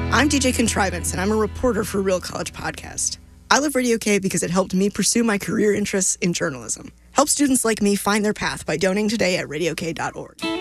I'm DJ Contrivance, and I'm a reporter for Real College Podcast. I love Radio K because it helped me pursue my career interests in journalism. Help students like me find their path by donating today at radiok.org.